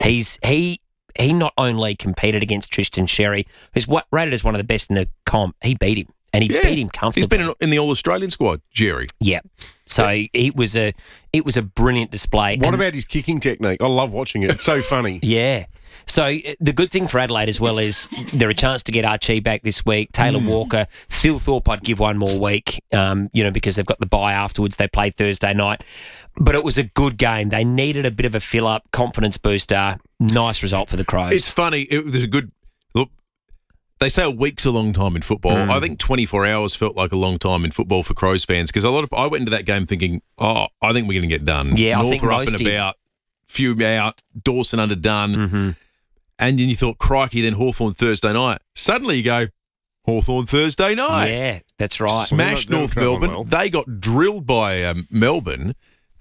He not only competed against Tristan Sherry, who's rated as one of the best in the comp, he beat him. And he beat him comfortably. He's been in the All-Australian squad, Jerry. Yeah. So it was a brilliant display. What about his kicking technique? I love watching it. It's so funny. Yeah. So the good thing for Adelaide as well is they're a chance to get Archie back this week. Taylor Walker, Phil Thorpe, I'd give one more week, because they've got the bye afterwards. They play Thursday night. But it was a good game. They needed a bit of a fill-up, confidence booster. Nice result for the Crows. It's funny. It was a good look. They say a week's a long time in football. I think 24 hours felt like a long time in football for Crows fans because I went into that game thinking, I think we're going to get done. Yeah, North I think are most up and about, few out, Dawson underdone. Mm-hmm. And then you thought, crikey, then Hawthorn Thursday night. Suddenly you go, Hawthorn Thursday night. Yeah, that's right. Smashed North Melbourne. Well. They got drilled by Melbourne.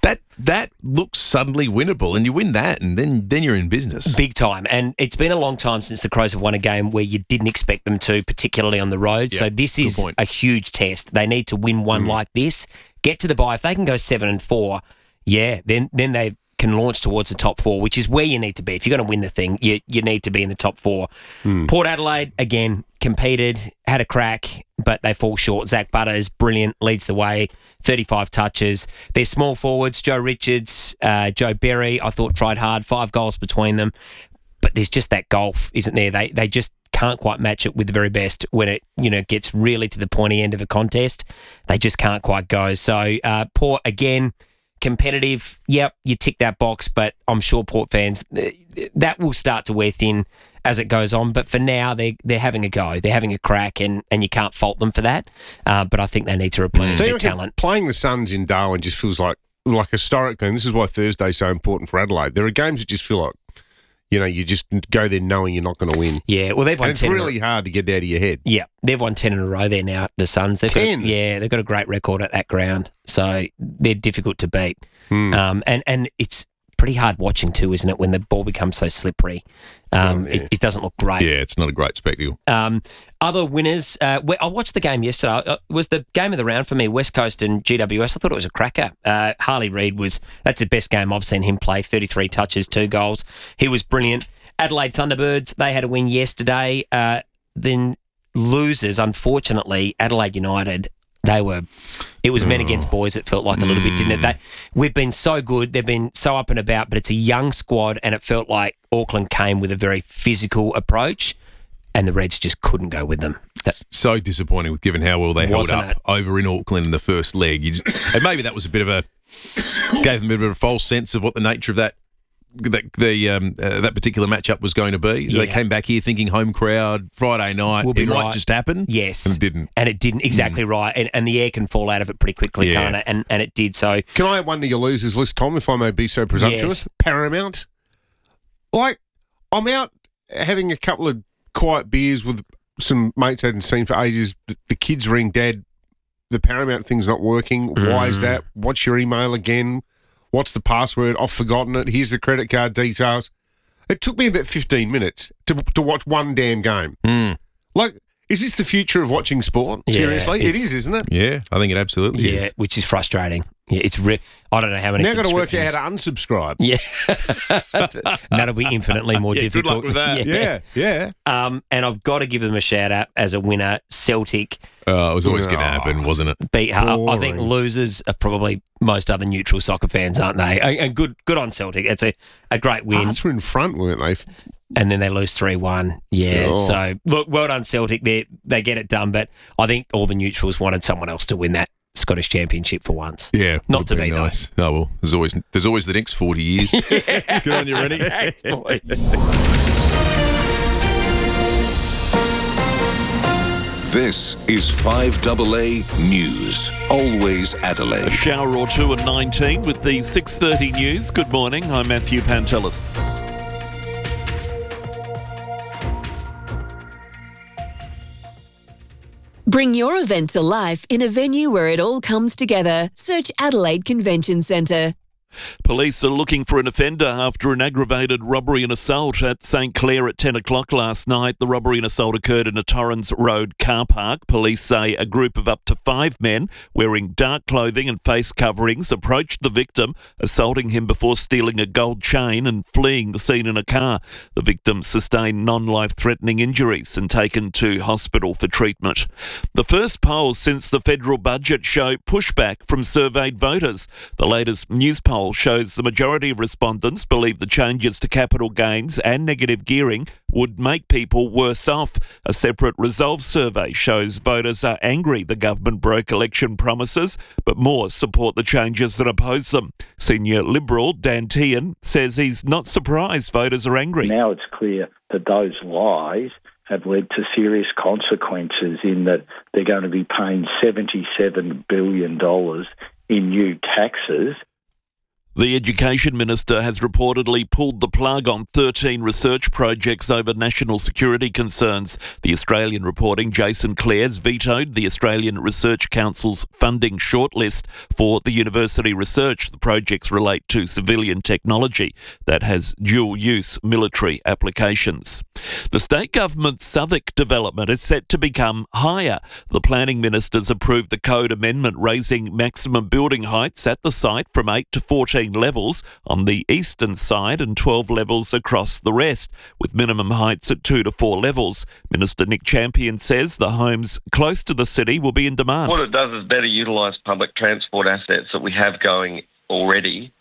That looks suddenly winnable, and you win that, and then you're in business. Big time. And it's been a long time since the Crows have won a game where you didn't expect them to, particularly on the road. So this is a huge test. They need to win one like this, get to the bye. If they can go 7-4, then they can launch towards the top 4, which is where you need to be. If you're going to win the thing, you need to be in the top 4. Port Adelaide, again, competed, had a crack, but they fall short. Zach Butter is brilliant, leads the way, 35 touches. Their small forwards, Joe Richards, Joe Berry, I thought tried hard, 5 goals between them. But there's just that gulf, isn't there? They just can't quite match it with the very best when it gets really to the pointy end of a contest. They just can't quite go. So Port, again, competitive. Yep, you tick that box, but I'm sure Port fans, that will start to wear thin as it goes on. But for now, they're having a go. They're having a crack, and you can't fault them for that. But I think they need to replenish their talent. Playing the Suns in Darwin just feels like historic, and this is why Thursday's so important for Adelaide. There are games that just feel like, you just go there knowing you're not going to win. Yeah, well, they've won 10. It's really hard to get out of your head. Yeah, they've won 10 in a row there now, the Suns. They've 10? They've got a great record at that ground, so they're difficult to beat. And it's pretty hard watching too, isn't it, when the ball becomes so slippery? It doesn't look great. Yeah, it's not a great spectacle. Other winners, I watched the game yesterday. It was the game of the round for me, West Coast and GWS. I thought it was a cracker. Harley Reid that's the best game I've seen him play, 33 touches, 2 goals. He was brilliant. Adelaide Thunderbirds, they had a win yesterday. Then losers, unfortunately, Adelaide United, it was men against boys, it felt like a little bit, didn't it? We've been so good, they've been so up and about, but it's a young squad, and it felt like Auckland came with a very physical approach, and the Reds just couldn't go with them. That's so disappointing, given how well they held up over in Auckland in the first leg. And maybe that was gave them a bit of a false sense of what the nature of that particular matchup was going to be. Yeah. They came back here thinking home crowd, Friday night, it might just happen. Yes. And it didn't. And it didn't, exactly right. And the air can fall out of it pretty quickly, can't it? And it did so. Can I add one to your losers list, Tom, if I may be so presumptuous? Yes. Paramount. I'm out having a couple of quiet beers with some mates I hadn't seen for ages. The kids ring, Dad, the Paramount thing's not working. Why is that? What's your email again? What's the password? I've forgotten it. Here's the credit card details. It took me about 15 minutes to watch one damn game. Is this the future of watching sport? Seriously? It is, isn't it? Yeah, I think it absolutely is. Yeah, which is frustrating. Yeah, it's I don't know how many. Now got to work out how to unsubscribe. Yeah, that'll be infinitely more difficult. Good luck with that. Yeah. And I've got to give them a shout out as a winner. Celtic. It was always going to happen, wasn't it? Beat Hull. I think losers are probably most other neutral soccer fans, aren't they? And good on Celtic. It's a great win. Hearts were in front, weren't they? And then they lose 3-1. Yeah. So look, well done Celtic. They get it done, but I think all the neutrals wanted someone else to win that Scottish Championship for once. Yeah, not to be nice. Oh well, there's always the next 40 years. Good on you, Rennie. Thanks, boys. This is 5AA News. Always Adelaide. A shower or two at 19 with the 6:30 news. Good morning. I'm Matthew Pantelis. Bring your event to life in a venue where it all comes together. Search Adelaide Convention Centre. Police are looking for an offender after an aggravated robbery and assault at St Clair at 10 o'clock last night. The robbery and assault occurred in a Torrens Road car park. Police say a group of up to 5 men wearing dark clothing and face coverings approached the victim, assaulting him before stealing a gold chain and fleeing the scene in a car. The victim sustained non-life-threatening injuries and taken to hospital for treatment. The first polls since the federal budget show pushback from surveyed voters. The latest news poll shows the majority of respondents believe the changes to capital gains and negative gearing would make people worse off. A separate Resolve survey shows voters are angry the government broke election promises, but more support the changes that oppose them. Senior Liberal Dan Tehan says he's not surprised voters are angry. Now it's clear that those lies have led to serious consequences in that they're going to be paying $77 billion in new taxes. The Education Minister has reportedly pulled the plug on 13 research projects over national security concerns. The Australian reporting Jason Clares vetoed the Australian Research Council's funding shortlist for the university research. The projects relate to civilian technology that has dual-use military applications. The state government's Southwark development is set to become higher. The planning ministers approved the code amendment raising maximum building heights at the site from 8 to 14 levels on the eastern side and 12 levels across the rest, with minimum heights at 2 to 4 levels. Minister Nick Champion says the homes close to the city will be in demand. What it does is better utilise public transport assets that we have going already.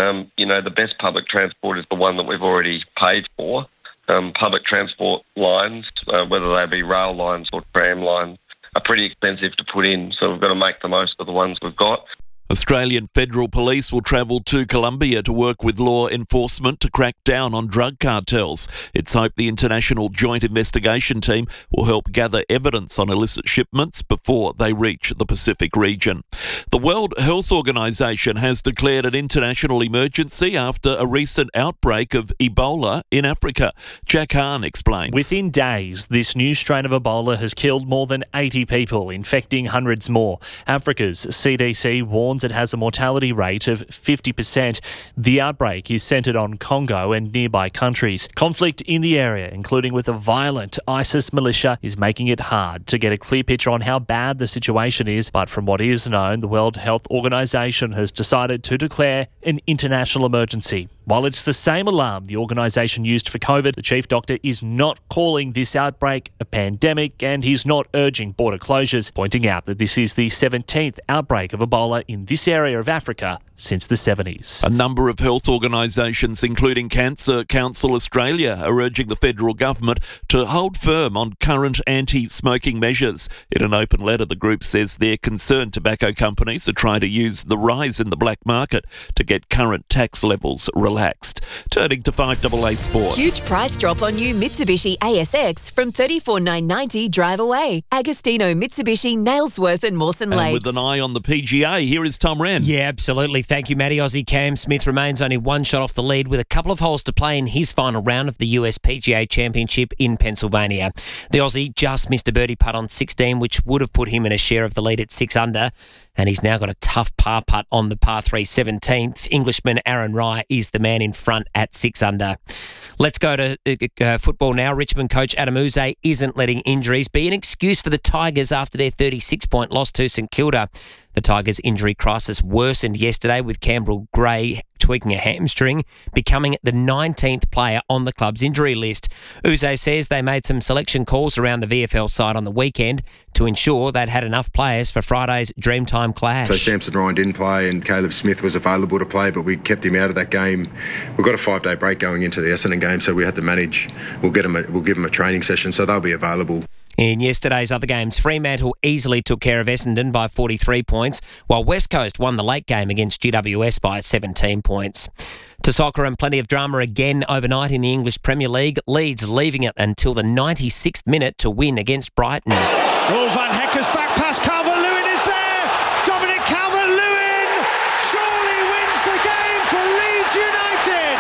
The best public transport is the one that we've already paid for. Public transport lines, whether they be rail lines or tram lines, are pretty expensive to put in, so we've got to make the most of the ones we've got. Australian Federal Police will travel to Colombia to work with law enforcement to crack down on drug cartels. It's hoped the International Joint Investigation Team will help gather evidence on illicit shipments before they reach the Pacific region. The World Health Organization has declared an international emergency after a recent outbreak of Ebola in Africa. Jack Hahn explains. Within days, this new strain of Ebola has killed more than 80 people, infecting hundreds more. Africa's CDC warns it has a mortality rate of 50%. The outbreak is centred on Congo and nearby countries. Conflict in the area, including with a violent ISIS militia, is making it hard to get a clear picture on how bad the situation is. But from what is known, the World Health Organization has decided to declare an international emergency. While it's the same alarm the organisation used for COVID, the chief doctor is not calling this outbreak a pandemic and he's not urging border closures, pointing out that this is the 17th outbreak of Ebola in this area of Africa since the 70s. A number of health organisations, including Cancer Council Australia, are urging the federal government to hold firm on current anti-smoking measures. In an open letter, the group says they're concerned tobacco companies are trying to use the rise in the black market to get current tax levels relaxed. Turning to 5AA Sport. Huge price drop on new Mitsubishi ASX from $34,990 drive away. Agostino, Mitsubishi, Nailsworth and Mawson Lakes. And with an eye on the PGA, here is Tom Wren. Yeah, absolutely. Thank you, Matty. Aussie Cam Smith remains only one shot off the lead with a couple of holes to play in his final round of the US PGA Championship in Pennsylvania. The Aussie just missed a birdie putt on 16, which would have put him in a share of the lead at 6 under. And he's now got a tough par putt on the par 3 17th. Englishman Aaron Rai is the man in front at 6 under. Let's go to football now. Richmond coach Adam Uze isn't letting injuries be an excuse for the Tigers after their 36-point loss to St Kilda. The Tigers' injury crisis worsened yesterday with Campbell Gray tweaking a hamstring, becoming the 19th player on the club's injury list. Uze says they made some selection calls around the VFL side on the weekend to ensure they'd had enough players for Friday's Dreamtime clash. So Samson Ryan didn't play and Caleb Smith was available to play, but we kept him out of that game. We've got a 5-day break going into the Essendon game, so we had to manage. We'll give them a training session, so they'll be available. In yesterday's other games, Fremantle easily took care of Essendon by 43 points, while West Coast won the late game against GWS by 17 points. To soccer and plenty of drama again overnight in the English Premier League. Leeds leaving it until the 96th minute to win against Brighton. Rolf van Hecker's back pass, Calvert-Lewin is there! Dominic Calvert-Lewin surely wins the game for Leeds United!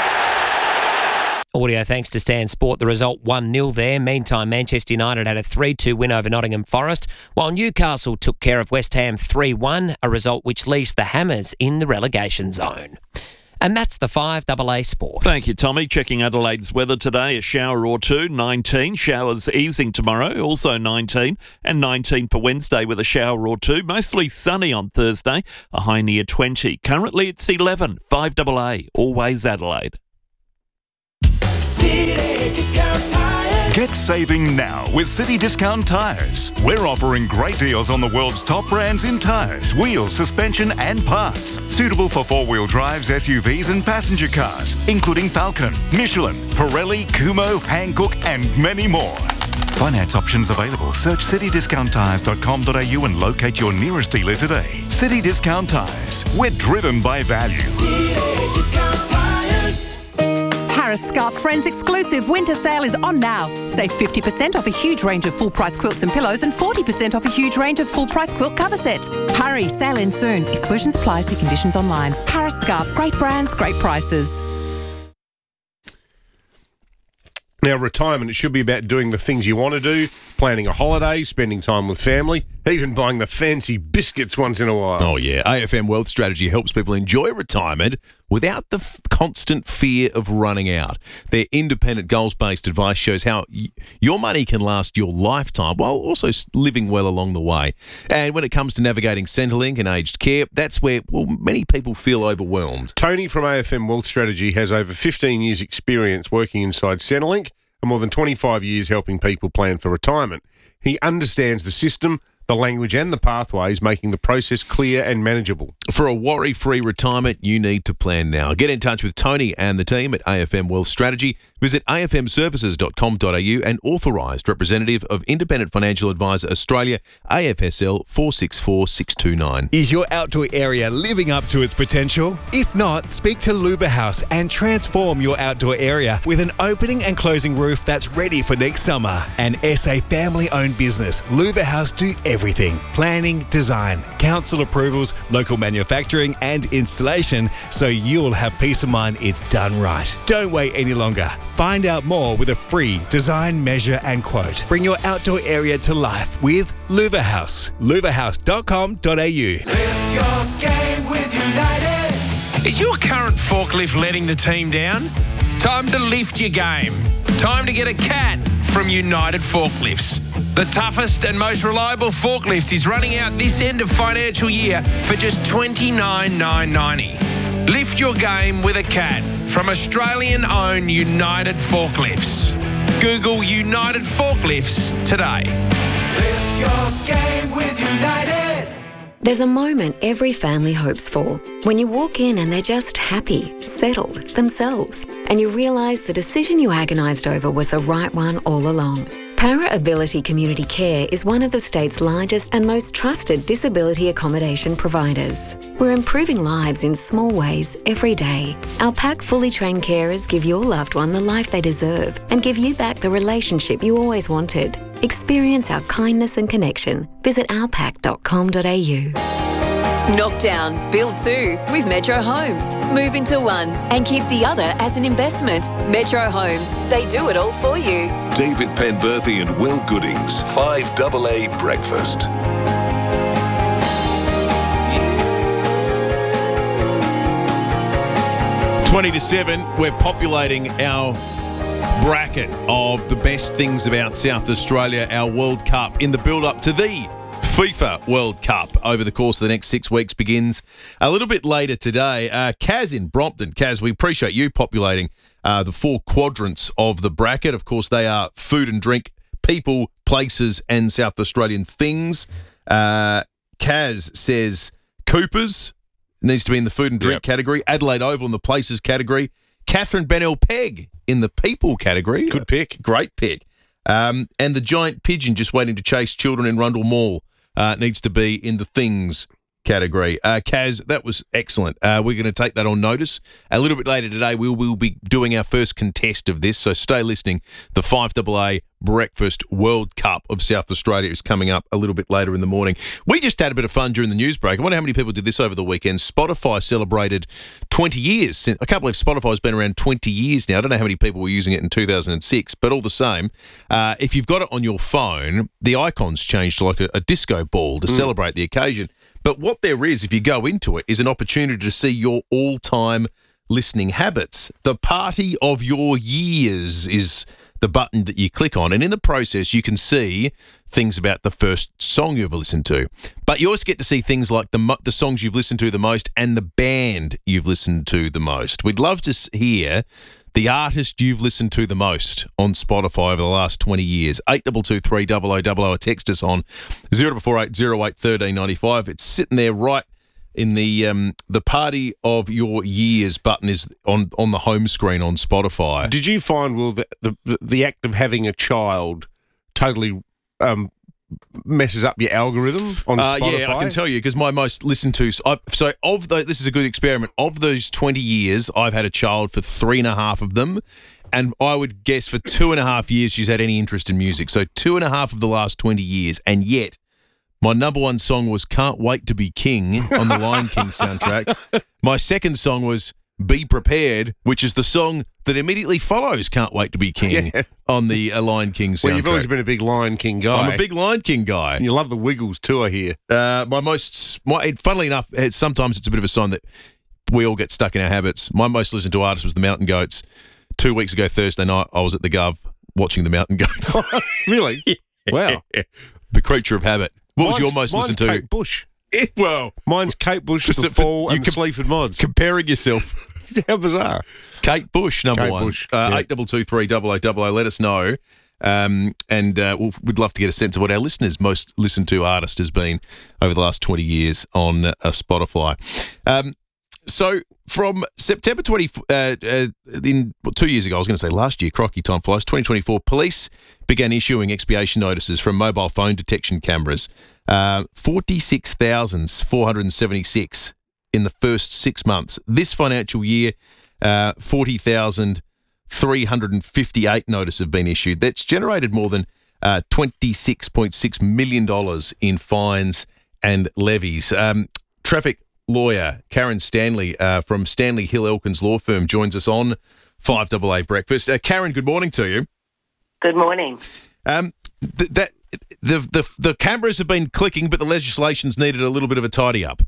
Audio thanks to Stan Sport. The result 1-0 there. Meantime, Manchester United had a 3-2 win over Nottingham Forest, while Newcastle took care of West Ham 3-1, a result which leaves the Hammers in the relegation zone. And that's the 5AA Sport. Thank you, Tommy. Checking Adelaide's weather today, a shower or two, 19. Showers easing tomorrow, also 19. And 19 for Wednesday with a shower or two. Mostly sunny on Thursday, a high near 20. Currently it's 11. 5AA, always Adelaide. City Discount Tires. Get saving now with City Discount Tires. We're offering great deals on the world's top brands in tires, wheels, suspension and parts. Suitable for four-wheel drives, SUVs and passenger cars, including Falcon, Michelin, Pirelli, Kumho, Hankook and many more. Finance options available. Search citydiscounttires.com.au and locate your nearest dealer today. City Discount Tires. We're driven by value. City Discount Tires. Harris Scarf Friends exclusive winter sale is on now. Save 50% off a huge range of full-price quilts and pillows and 40% off a huge range of full-price quilt cover sets. Hurry, sale ends soon. Exclusions apply, see conditions online. Harris Scarf, great brands, great prices. Now, retirement, it should be about doing the things you want to do, planning a holiday, spending time with family, even buying the fancy biscuits once in a while. Oh, yeah. AFM Wealth Strategy helps people enjoy retirement without the constant fear of running out. Their independent goals-based advice shows how your money can last your lifetime while also living well along the way. And when it comes to navigating Centrelink and aged care, that's where, well, many people feel overwhelmed. Tony from AFM Wealth Strategy has over 15 years' experience working inside Centrelink and more than 25 years helping people plan for retirement. He understands the system, the language and the pathways, making the process clear and manageable. For a worry-free retirement, you need to plan now. Get in touch with Tony and the team at AFM Wealth Strategy. Visit afmservices.com.au and authorised representative of Independent Financial Advisor Australia, AFSL 464629. Is your outdoor area living up to its potential? If not, speak to Luba House and transform your outdoor area with an opening and closing roof that's ready for next summer. An SA family-owned business, Luba House do everything: planning, design, council approvals, local manufacturing and installation, so you'll have peace of mind it's done right. Don't wait any longer. Find out more with a free design, measure and quote. Bring your outdoor area to life with Luva House. luvahouse.com.au. Lift your game with United. Is your current forklift letting the team down? Time to lift your game. Time to get a CAT from United Forklifts. The toughest and most reliable forklift is running out this end of financial year for just $29,990. Lift your game with a CAT from Australian-owned United Forklifts. Google United Forklifts today. Lift your game with United. There's a moment every family hopes for. When you walk in and they're just happy, settled, themselves, and you realise the decision you agonised over was the right one all along. Para Ability Community Care is one of the state's largest and most trusted disability accommodation providers. We're improving lives in small ways every day. Our PAC fully trained carers give your loved one the life they deserve and give you back the relationship you always wanted. Experience our kindness and connection. Visit ourpac.com.au. Knock down, build two with Metro Homes. Move into one and keep the other as an investment. Metro Homes, they do it all for you. David Penberthy and Will Goodings, 5AA Breakfast. Yeah. 20-7, we're populating our bracket of the best things about South Australia, our World Cup, in the build-up to the FIFA World Cup over the course of the next 6 weeks begins a little bit later today. Kaz in Brompton. Kaz, we appreciate you populating the 4 quadrants of the bracket. Of course, they are food and drink, people, places, and South Australian things. Kaz says Coopers needs to be in the food and drink category. Adelaide Oval in the places category. Catherine Bennell Pegg in the people category. Good pick. Great pick. And the giant pigeon just waiting to chase children in Rundle Mall needs to be in the things category. Kaz, that was excellent. We're going to take that on notice. A little bit later today, we will be doing our first contest of this, so stay listening. The 5AA Breakfast World Cup of South Australia is coming up a little bit later in the morning. We just had a bit of fun during the news break. I wonder how many people did this over the weekend. Spotify celebrated 20 years. I can't believe Spotify's been around 20 years now. I don't know how many people were using it in 2006, but all the same, if you've got it on your phone, the icon's changed to like a disco ball to celebrate the occasion. But what there is, if you go into it, is an opportunity to see your all-time listening habits. The party of your years is the button that you click on, and in the process you can see things about the first song you've listened to. But you also get to see things like the songs you've listened to the most and the band you've listened to the most. We'd love to hear the artist you've listened to the most on Spotify over the last 20 yeers. 8223 0000 or text us on 0448 08 1395. It's sitting there right in the party of your years button is on the home screen on Spotify. Did you find, Will, that the act of having a child totally messes up your algorithm on Spotify? Yeah, I can tell you, because my most listened to... this is a good experiment. Of those 20 years, I've had a child for 3.5 of them, and I would guess for 2.5 years she's had any interest in music. So 2.5 of the last 20 years, and yet my number one song was Can't Wait to Be King on the Lion King soundtrack. My second song was Be Prepared, which is the song that immediately follows Can't Wait to Be King on the Lion King soundtrack. Well, you've always been a big Lion King guy. I'm a big Lion King guy. And you love the Wiggles too, I hear. Funnily enough, sometimes it's a bit of a sign that we all get stuck in our habits. My most listened to artist was the Mountain Goats. 2 weeks ago, Thursday night, I was at the Gov watching the Mountain Goats. Really? Wow. The creature of habit. What was your most listened to? Mine's Kate Bush. Well, mine's Kate Bush, The Fall, and the Sleaford Mods. Comparing yourself. How bizarre. Kate Bush, number Kate one. Bush, 8223 0000. Let us know. We'd love to get a sense of what our listeners' most listened to artist has been over the last 20 years on Spotify. So from September 2 years ago, I was going to say last year, crocky time flies, 2024, police began issuing expiation notices from mobile phone detection cameras. 46,476 in the first 6 months. This financial year, 40,358 notices have been issued. That's generated more than $26.6 million in fines and levies. Traffic lawyer Karen Stanley from Stanley Hill Elkins Law Firm joins us on 5AA Breakfast. Karen, good morning to you. Good morning. The cameras have been clicking, but the legislation's needed a little bit of a tidy up.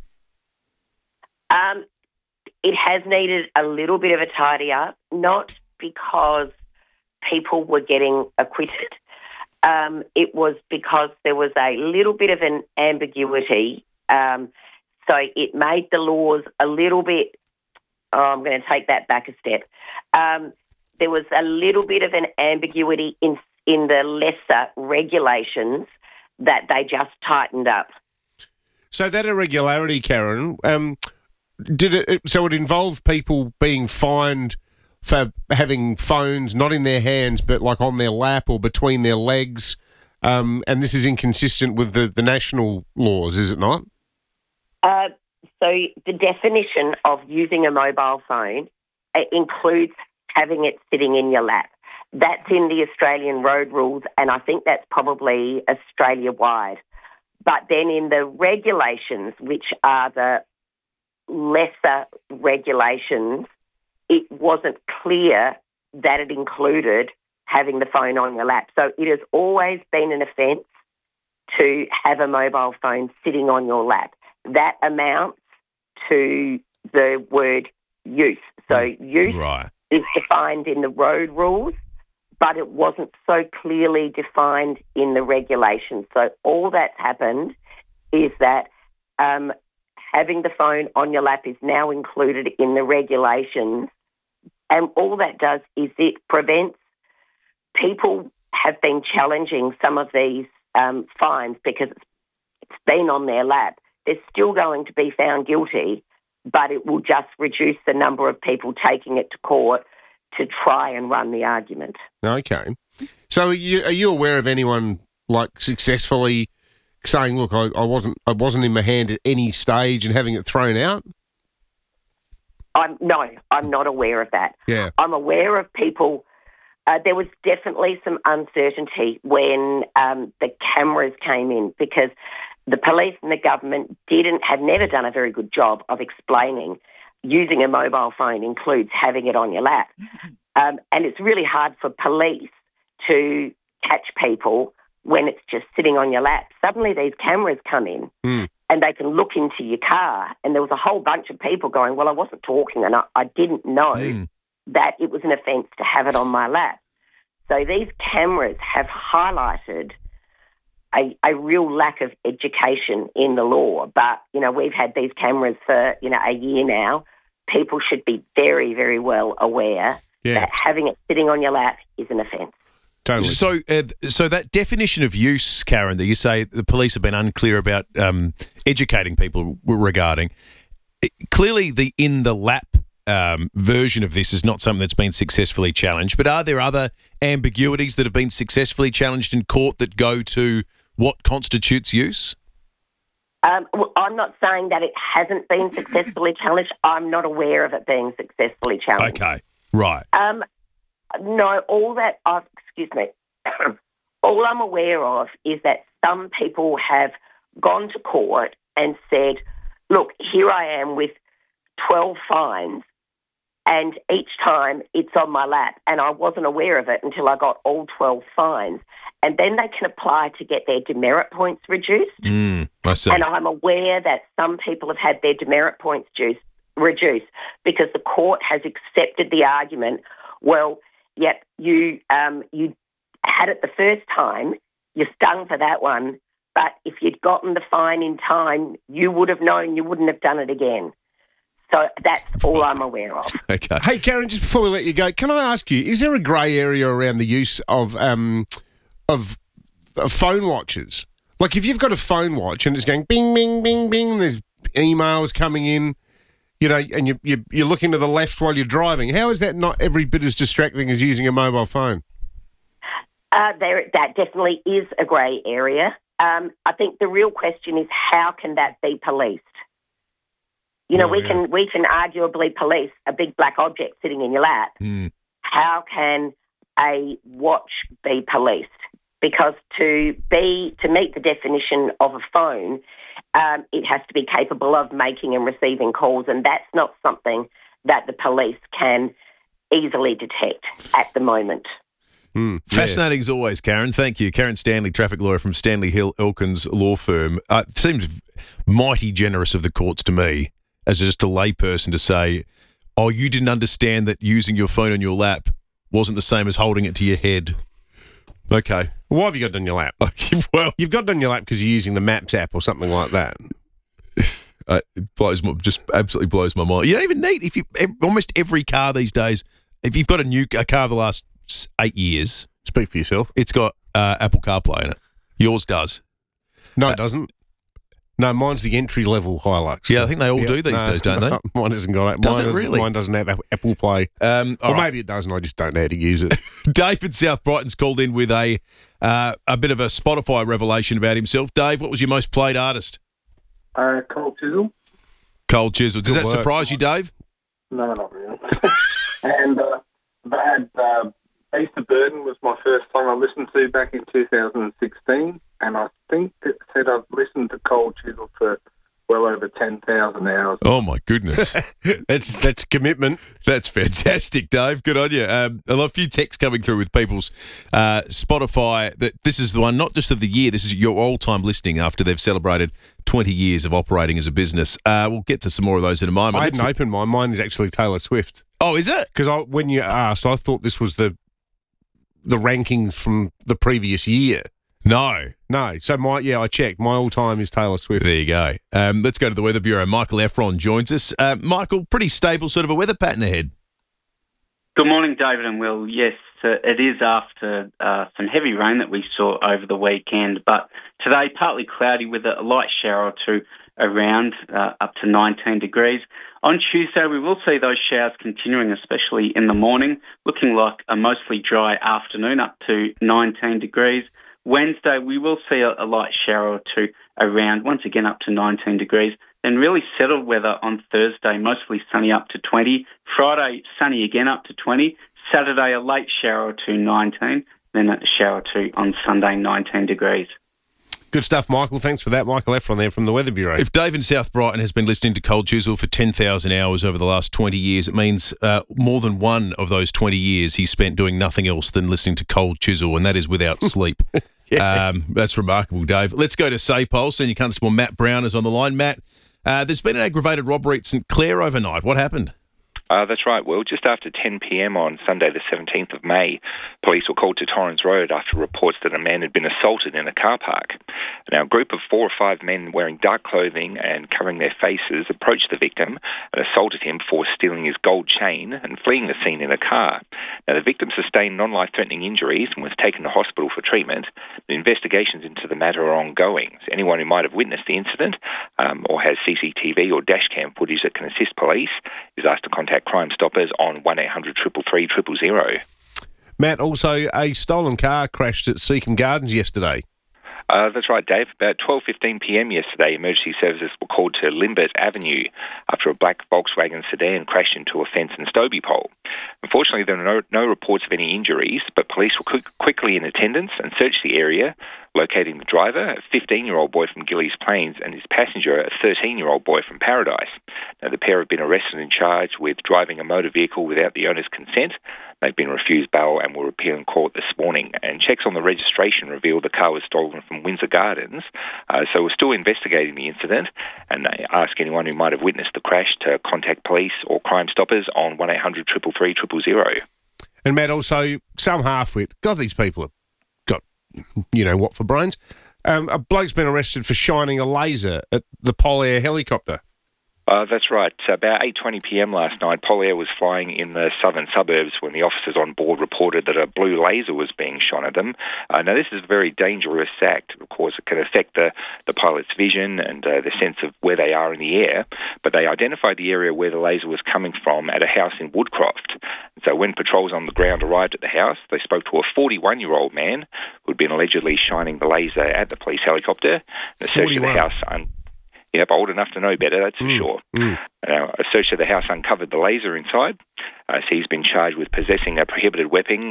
It has needed a little bit of a tidy up, not because people were getting acquitted. It was because there was a little bit of an ambiguity. So it made the laws a little bit, I'm going to take that back a step. There was a little bit of an ambiguity in the lesser regulations that they just tightened up. So that irregularity, Karen, it involved people being fined for having phones not in their hands but like on their lap or between their legs, and this is inconsistent with the national laws, is it not? So the definition of using a mobile phone includes having it sitting in your lap. That's in the Australian road rules, and I think that's probably Australia-wide. But then in the regulations, which are the lesser regulations, it wasn't clear that it included having the phone on your lap. So it has always been an offence to have a mobile phone sitting on your lap. That amounts to the word use. So use is defined in the road rules, but it wasn't so clearly defined in the regulations. So all that's happened is that having the phone on your lap is now included in the regulations, and all that does is it prevents people have been challenging some of these fines because it's been on their lap. They're still going to be found guilty, but it will just reduce the number of people taking it to court to try and run the argument. Okay. So are you aware of anyone like successfully saying, look, I wasn't in my hand at any stage and having it thrown out? I'm not aware of that. Yeah. I'm aware of people. There was definitely some uncertainty when the cameras came in because the police and the government had never done a very good job of explaining using a mobile phone includes having it on your lap. And it's really hard for police to catch people when it's just sitting on your lap. Suddenly these cameras come in and they can look into your car. And there was a whole bunch of people going, well, I wasn't talking and I didn't know that it was an offence to have it on my lap. So these cameras have highlighted a real lack of education in the law. But, we've had these cameras for, a year now. People should be very, very well aware that having it sitting on your lap is an offence. Totally. So that definition of use, Karen, that you say the police have been unclear about educating people regarding, clearly the in the lap version of this is not something that's been successfully challenged. But are there other ambiguities that have been successfully challenged in court that go to what constitutes use? Well, I'm not saying that it hasn't been successfully challenged. I'm not aware of it being successfully challenged. Okay, right. No, all I'm aware of is that some people have gone to court and said, look, here I am with 12 fines, and each time it's on my lap, and I wasn't aware of it until I got all 12 fines. And then they can apply to get their demerit points reduced. I see. And I'm aware that some people have had their demerit points reduced because the court has accepted the argument, well, yep, you had it the first time, you're stung for that one, but if you'd gotten the fine in time, you would have known you wouldn't have done it again. So that's all I'm aware of. Okay. Hey, Karen, just before we let you go, can I ask you, is there a grey area around the use of phone watches? Like if you've got a phone watch and it's going bing, bing, bing, bing, and there's emails coming in, and you're looking to the left while you're driving, how is that not every bit as distracting as using a mobile phone? That definitely is a grey area. I think the real question is how can that be policed? We can arguably police a big black object sitting in your lap. How can a watch be policed? Because to meet the definition of a phone, it has to be capable of making and receiving calls, and that's not something that the police can easily detect at the moment. Fascinating as always, Karen. Thank you. Karen Stanley, traffic lawyer from Stanley Hill Elkins Law Firm. It seems mighty generous of the courts to me, as just a layperson, to say, oh, you didn't understand that using your phone on your lap wasn't the same as holding it to your head. Okay. Why have you got it on your lap? Well, you've got it on your lap because you're using the Maps app or something like that. It just absolutely blows my mind. You don't even need, almost every car these days, if you've got a car the last 8 years. Speak for yourself. It's got Apple CarPlay in it. Yours does. No, it doesn't. No, mine's the entry-level Hilux. Yeah, I think they all do these days, don't they? Mine hasn't got that. Does it really? Mine doesn't have Apple Play. Or maybe it does, and I just don't know how to use it. Dave in South Brighton's called in with a bit of a Spotify revelation about himself. Dave, what was your most played artist? Cold Chisel. Cold Chisel. Does that surprise you, Dave? No, not really. And Easter Burden was my first song I listened to back in 2016, and I think it said I've listened to Cold Chisel for well over 10,000 hours. Oh, my goodness. That's commitment. That's fantastic, Dave. Good on you. A few texts coming through with people's Spotify. That this is the one, not just of the year, this is your all-time listening after they've celebrated 20 years of operating as a business. We'll get to some more of those in a moment. I hadn't opened mine. Mine is actually Taylor Swift. Oh, is it? Because when you asked, I thought this was the rankings from the previous year. No. So I checked. My all-time is Taylor Swift. There you go. Let's go to the Weather Bureau. Michael Efron joins us. Michael, pretty stable sort of a weather pattern ahead. Good morning, David and Will. Yes, it is after some heavy rain that we saw over the weekend, but today partly cloudy with a light shower or two around up to 19 degrees. On Tuesday, we will see those showers continuing, especially in the morning, looking like a mostly dry afternoon up to 19 degrees. Wednesday, we will see a light shower or two around, once again up to 19 degrees. Then really settled weather on Thursday, mostly sunny up to 20. Friday, sunny again up to 20. Saturday, a late shower or two, 19. Then a shower or two on Sunday, 19 degrees. Good stuff, Michael. Thanks for that. Michael Efron there from the Weather Bureau. If Dave in South Brighton has been listening to Cold Chisel for 10,000 hours over the last 20 years, it means more than one of those 20 years he spent doing nothing else than listening to Cold Chisel, and that is without sleep. That's remarkable, Dave. Let's go to SAPOL. Senior Constable Matt Brown is on the line. Matt, there's been an aggravated robbery at St Clair overnight. What happened? That's right, Will. Just after 10 p.m. on Sunday the 17th of May, police were called to Torrens Road after reports that a man had been assaulted in a car park. Now, a group of 4 or 5 men wearing dark clothing and covering their faces approached the victim and assaulted him before stealing his gold chain and fleeing the scene in a car. Now, the victim sustained non-life-threatening injuries and was taken to hospital for treatment. The investigations into the matter are ongoing. So anyone who might have witnessed the incident or has CCTV or dashcam footage that can assist police is asked to contact Crime Stoppers on 1800 333 000. Matt, also a stolen car crashed at Seacombe Gardens yesterday. That's right, Dave. About 12:15 p.m. yesterday, emergency services were called to Limbert Avenue after a black Volkswagen sedan crashed into a fence and Stobie pole. Unfortunately, there were no reports of any injuries, but police were quickly in attendance and searched the area, locating the driver, a 15-year-old boy from Gillies Plains, and his passenger, a 13-year-old boy from Paradise. Now, the pair have been arrested and charged with driving a motor vehicle without the owner's consent. They've been refused bail and will appear in court this morning. And checks on the registration revealed the car was stolen from Windsor Gardens. So we're still investigating the incident, and they ask anyone who might have witnessed the crash to contact police or Crime Stoppers on 1800 333 000. And Matt, also some half-wit. God, these people have got, you know what, for brains. A bloke's been arrested for shining a laser at the Polair helicopter. That's right. About 8:20 p.m. last night, Polair was flying in the southern suburbs when the officers on board reported that a blue laser was being shone at them. Now, this is a very dangerous act. Of course, it can affect the pilot's vision and the sense of where they are in the air, but they identified the area where the laser was coming from at a house in Woodcroft. So when patrols on the ground arrived at the house, they spoke to a 41-year-old man who had been allegedly shining the laser at the police helicopter. The search of the house... Yep, old enough to know better, that's for sure. A search of the house uncovered the laser inside. So he's been charged with possessing a prohibited weapon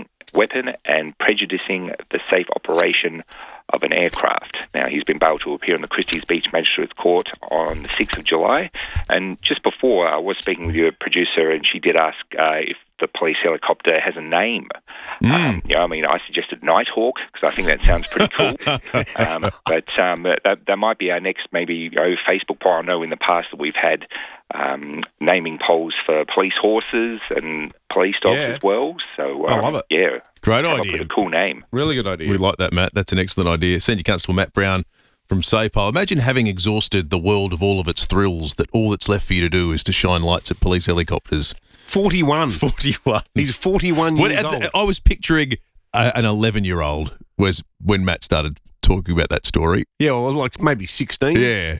and prejudicing the safe operation of an aircraft. Now, he's been bailed to appear in the Christie's Beach Magistrates Court on the 6th of July. And just before, I was speaking with your producer, and she did ask if the police helicopter has a name. I suggested Nighthawk because I think that sounds pretty cool. But that might be our next Facebook poll. I know in the past that we've had naming polls for police horses and police dogs as well. So I love it. Yeah, great idea. A cool name. Really good idea. We like that, Matt. That's an excellent idea. Senior Constable Matt Brown from SAPOL. Imagine having exhausted the world of all of its thrills, that all that's left for you to do is to shine lights at police helicopters. 41. He's 41 years old. I was picturing an 11-year-old when Matt started talking about that story. Yeah, well, like maybe 16. Yeah.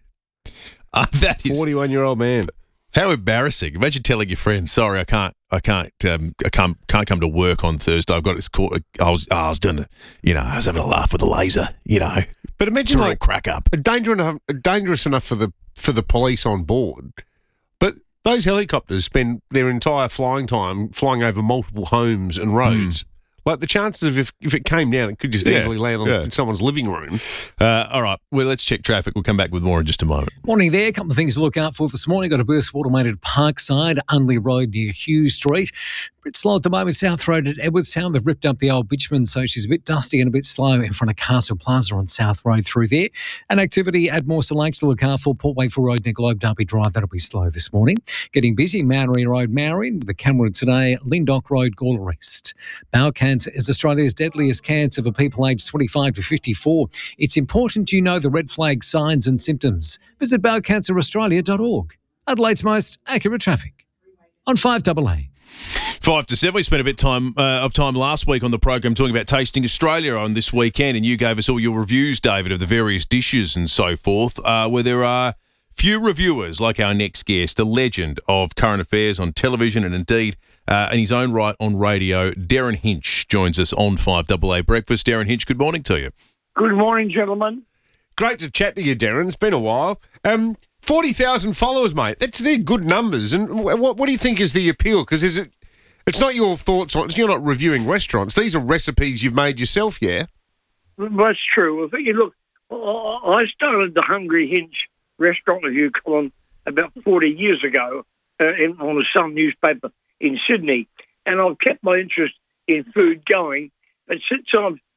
That is 41-year-old man. How embarrassing! Imagine telling your friends, "Sorry, I can't come to work on Thursday. I've got this court. I was doing, I was having a laugh with a laser, But imagine like crack up, dangerous enough for the police on board, but those helicopters spend their entire flying time flying over multiple homes and roads. Like the chances of if it came down, it could just easily land in someone's living room. All right, well, let's check traffic. We'll come back with more in just a moment. Morning there. A couple of things to look out for this morning. Got a burst of automated Parkside, Unley Road near Hughes Street. A bit slow at the moment. South Road at Edwardstown. They've ripped up the old bitumen, so she's a bit dusty and a bit slow in front of Castle Plaza on South Road through there. And activity at Mawson Lakes to look out for. Port Wakefield Road near Globe Derby Drive. That'll be slow this morning. Getting busy. Maori Road, Maori. The camera today. Lindock Road, Gawler East. Bowel cancer is Australia's deadliest cancer for people aged 25 to 54. It's important you know the red flag signs and symptoms. Visit bowelcanceraustralia.org. Adelaide's most accurate traffic on 5AA. 5 to 7. We spent a bit of time last week on the program talking about Tasting Australia on this weekend, and you gave us all your reviews, David, of the various dishes and so forth, where there are few reviewers like our next guest, a legend of current affairs on television and indeed in his own right on radio. Derryn Hinch joins us on 5AA Breakfast. Derryn Hinch, good morning to you. Good morning, gentlemen. Great to chat to you, Derryn. It's been a while. 40,000 followers, mate. They're good numbers. And what do you think is the appeal? Because it's not your thoughts on. You're not reviewing restaurants. These are recipes you've made yourself, yeah. That's true. Look, I started the Hungry Hinch restaurant review column about 40 years ago on the Sun newspaper in Sydney, and I've kept my interest in food going. But since I've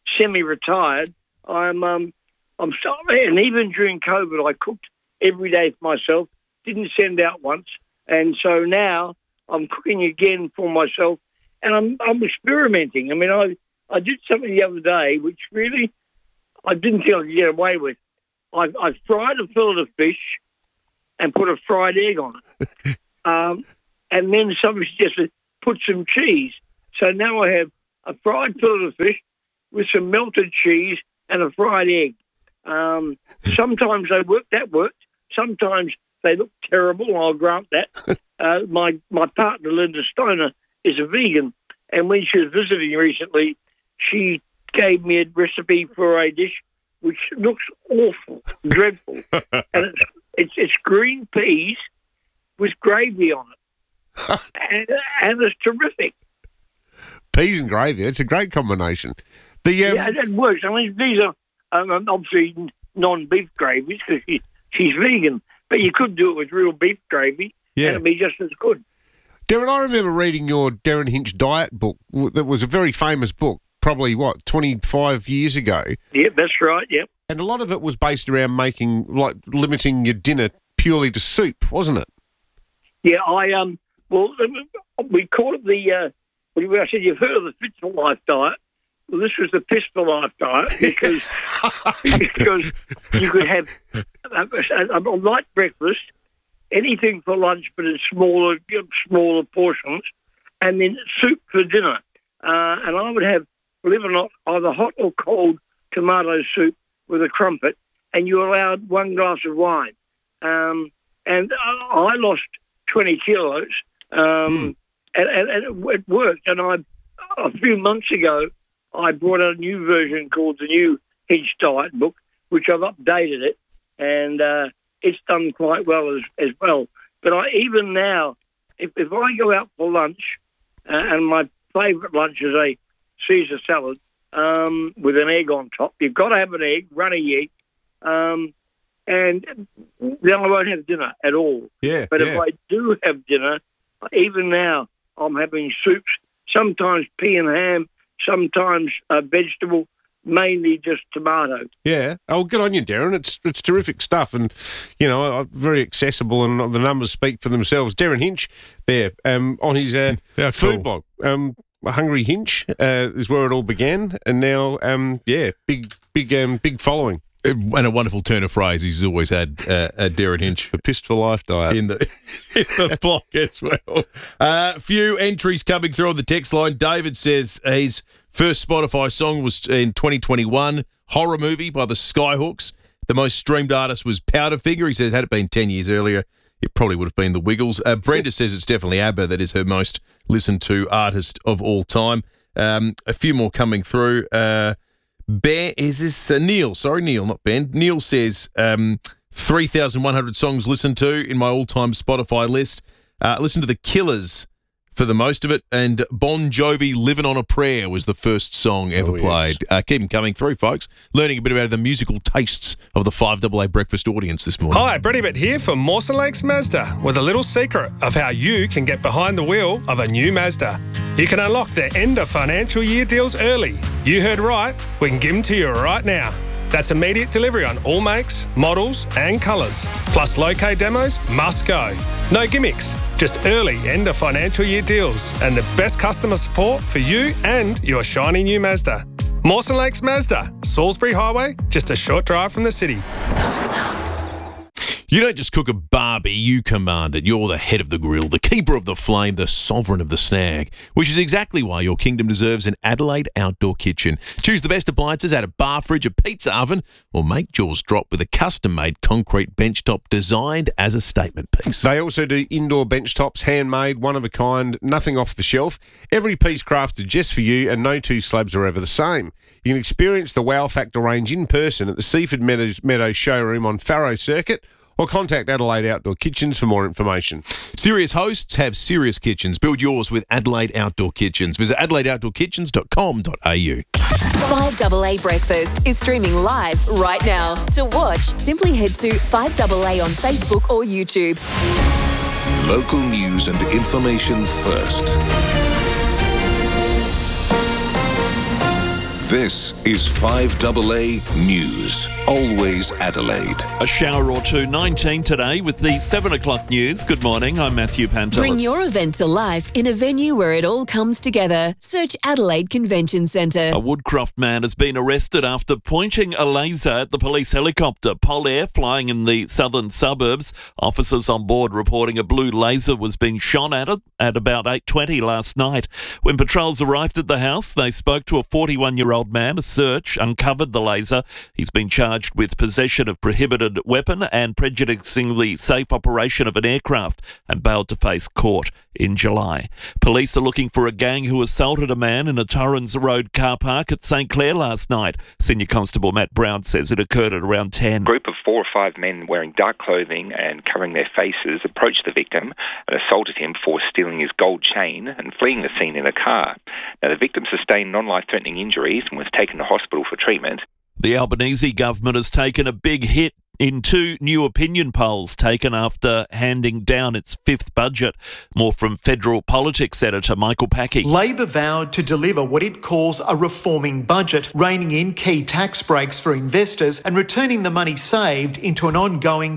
semi-retired, I'm sorry. And even during COVID, I cooked every day for myself. Didn't send out once, and so now I'm cooking again for myself, and I'm experimenting. I mean, I did something the other day which really I didn't think I could get away with. I fried a fillet of fish and put a fried egg on it. And then somebody suggested put some cheese. So now I have a fried fillet of fish with some melted cheese and a fried egg. Sometimes they work. That worked. Sometimes they look terrible. I'll grant that. My partner, Linda Stoner, is a vegan. And when she was visiting recently, she gave me a recipe for a dish which looks awful, dreadful. And it's green peas with gravy on it. and it's terrific. Peas and gravy, it's a great combination. Yeah, it works. I mean, these are obviously non-beef gravies because she's vegan, but you could do it with real beef gravy and it'd be just as good. Darren, I remember reading your Darren Hinch diet book. That was a very famous book, probably, 25 years ago? Yep, that's right, yep. And a lot of it was based around limiting your dinner purely to soup, wasn't it? Yeah, we call it I said, you've heard of the Fit for Life diet. Well, this was the Piss for Life diet because you could have a light breakfast, anything for lunch, but in smaller portions, and then soup for dinner. And I would have, believe it or not, either hot or cold tomato soup with a crumpet, and you allowed 1 glass of wine. And I lost 20 kilos, and it worked. And a few months ago, I brought out a new version called the New Hinch Diet Book, which I've updated it, and it's done quite well as well. But even now, if I go out for lunch, and my favourite lunch is a Caesar salad with an egg on top, you've got to have an egg, runny egg, and then I won't have dinner at all. Yeah. But if I do have dinner, even now, I'm having soups, sometimes pea and ham, sometimes vegetable, mainly just tomato. Yeah. Oh, good on you, Darren. It's terrific stuff, and very accessible, and the numbers speak for themselves. Darren Hinch there on his food blog. Hungry Hinch is where it all began, and now big following. And a wonderful turn of phrase he's always had, Darren Hinch. The Pissed for Life diet. In the block as well. Few entries coming through on the text line. David says his first Spotify song was in 2021, Horror Movie by the Skyhooks. The most streamed artist was Powderfinger. He says had it been 10 years earlier, it probably would have been the Wiggles. Brenda says it's definitely ABBA that is her most listened to artist of all time. A few more coming through. Neil? Sorry, Neil, not Ben. Neil says 3,100 songs listened to in my all-time Spotify list. Listen to The Killers for the most of it, and Bon Jovi, Living on a Prayer was the first song ever played. Keep them coming through, folks. Learning a bit about the musical tastes of the 5AA breakfast audience this morning. Hi, Brady Bitt here for Mawson Lakes Mazda with a little secret of how you can get behind the wheel of a new Mazda. You can unlock their end of financial year deals early. You heard right, we can give them to you right now. That's immediate delivery on all makes, models and colours. Plus low-K demos must go. No gimmicks, just early end of financial year deals and the best customer support for you and your shiny new Mazda. Mawson Lakes Mazda, Salisbury Highway, just a short drive from the city. You don't just cook a barbie, you command it. You're the head of the grill, the keeper of the flame, the sovereign of the snag, which is exactly why your kingdom deserves an Adelaide outdoor kitchen. Choose the best appliances, add a bar fridge, a pizza oven, or make jaws drop with a custom-made concrete benchtop designed as a statement piece. They also do indoor benchtops, handmade, one of a kind, nothing off the shelf. Every piece crafted just for you, and no two slabs are ever the same. You can experience the Wow Factor range in person at the Seaford Meadows showroom on Farrow Circuit, or contact Adelaide Outdoor Kitchens for more information. Serious hosts have serious kitchens. Build yours with Adelaide Outdoor Kitchens. Visit adelaideoutdoorkitchens.com.au. 5AA Breakfast is streaming live right now. To watch, simply head to 5AA on Facebook or YouTube. Local news and information first. This is 5AA News. Always Adelaide. A shower or two, 19 today with the 7 o'clock news. Good morning, I'm Matthew Pantelis. Bring your event to life in a venue where it all comes together. Search Adelaide Convention Centre. A Woodcroft man has been arrested after pointing a laser at the police helicopter. Polair flying in the southern suburbs. Officers on board reporting a blue laser was being shone at it at about 8:20 last night. When patrols arrived at the house, they spoke to a 41-year-old man. A search uncovered the laser. He's been charged with possession of prohibited weapon and prejudicing the safe operation of an aircraft and bailed to face court in July. Police are looking for a gang who assaulted a man in a Torrens Road car park at St Clair last night. Senior Constable Matt Brown says it occurred at around 10. A group of 4 or 5 men wearing dark clothing and covering their faces approached the victim and assaulted him before stealing his gold chain and fleeing the scene in a car. Now, the victim sustained non-life-threatening injuries and was taken to hospital for treatment. The Albanese government has taken a big hit in 2 new opinion polls taken after handing down its 5th budget. More from federal politics editor Michael Packey. Labor vowed to deliver what it calls a reforming budget, reining in key tax breaks for investors and returning the money saved into an ongoing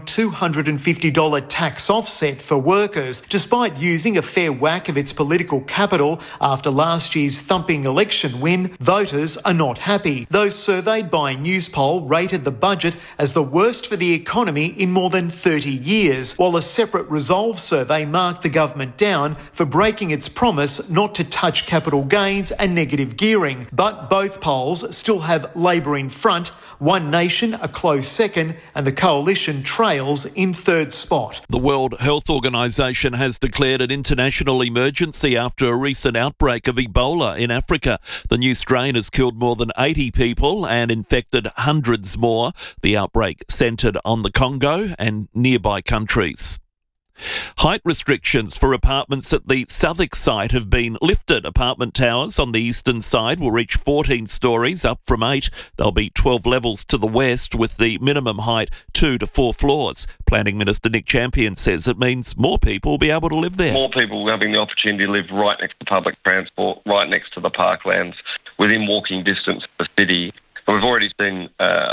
$250 tax offset for workers. Despite using a fair whack of its political capital after last year's thumping election win, voters are not happy. Those surveyed by a Newspoll rated the budget as the worst for the economy in more than 30 years, while a separate Resolve survey marked the government down for breaking its promise not to touch capital gains and negative gearing. But both polls still have Labor in front, One Nation a close second, and the Coalition trails in third spot. The World Health Organization has declared an international emergency after a recent outbreak of Ebola in Africa. The new strain has killed more than 80 people and infected hundreds more. The outbreak centred on the Congo and nearby countries. Height restrictions for apartments at the Southwark site have been lifted. Apartment towers on the eastern side will reach 14 stories, up from 8. There'll be 12 levels to the west, with the minimum height 2 to 4 floors. Planning Minister Nick Champion says it means more people will be able to live there. More people having the opportunity to live right next to public transport, right next to the parklands, within walking distance of the city. We've already seen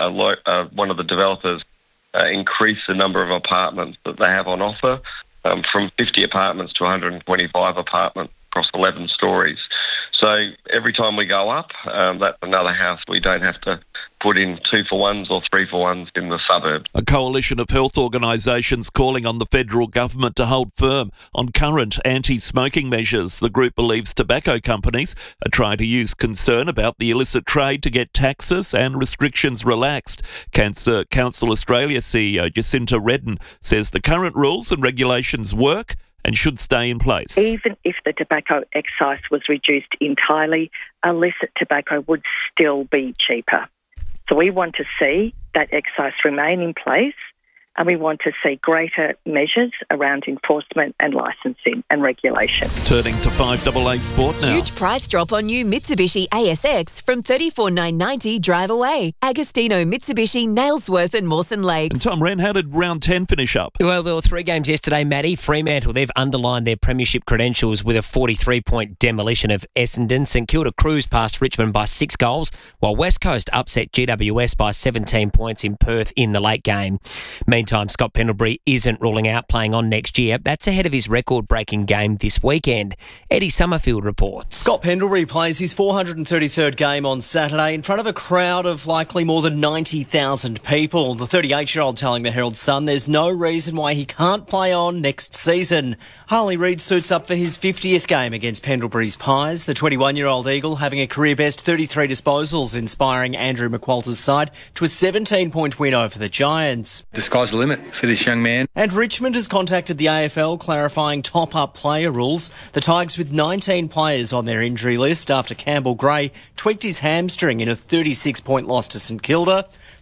one of the developers increase the number of apartments that they have on offer from 50 apartments to 125 apartments across 11 stories. So every time we go up, that's another house we don't have to put in 2-for-1s or 3-for-1s in the suburbs. A coalition of health organisations calling on the federal government to hold firm on current anti-smoking measures. The group believes tobacco companies are trying to use concern about the illicit trade to get taxes and restrictions relaxed. Cancer Council Australia CEO Jacinta Redden says the current rules and regulations work and should stay in place. Even if the tobacco excise was reduced entirely, illicit tobacco would still be cheaper. So we want to see that excise remain in place, and we want to see greater measures around enforcement and licensing and regulation. Turning to 5AA Sport now. Huge price drop on new Mitsubishi ASX from $34,990 drive away. Agostino, Mitsubishi, Nailsworth and Mawson Lakes. And Tom Wren, how did round 10 finish up? Well, there were 3 games yesterday, Matty. Fremantle, they've underlined their premiership credentials with a 43-point demolition of Essendon. St Kilda cruised past Richmond by 6 goals, while West Coast upset GWS by 17 points in Perth in the late game. Meantime, Scott Pendlebury isn't ruling out playing on next year. That's ahead of his record-breaking game this weekend. Eddie Summerfield reports. Scott Pendlebury plays his 433rd game on Saturday in front of a crowd of likely more than 90,000 people. The 38-year-old telling the Herald Sun there's no reason why he can't play on next season. Harley Reid suits up for his 50th game against Pendlebury's Pies. The 21-year-old Eagle having a career-best 33 disposals, inspiring Andrew McQualter's side to a 17-point win over the Giants. The sky's the limit for this young man. And Richmond has contacted the AFL clarifying top-up player rules. The Tigers with 19 players on their injury list after Campbell Gray tweaked his hamstring in a 36-point loss to St Kilda.